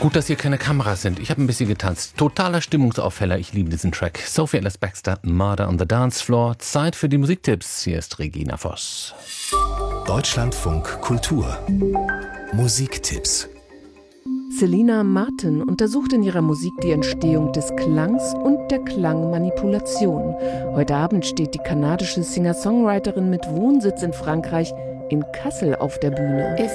Gut, dass hier keine Kameras sind. Ich habe ein bisschen getanzt. Totaler Stimmungsaufheller. Ich liebe diesen Track. Sophie Ellis-Bextor, Murder on the Dance Floor. Zeit für die Musiktipps. Hier ist Regina Voss. Deutschlandfunk Kultur. Musiktipps. Selina Martin untersucht in ihrer Musik die Entstehung des Klangs und der Klangmanipulation. Heute Abend steht die kanadische Singer-Songwriterin mit Wohnsitz in Frankreich in Kassel auf der Bühne.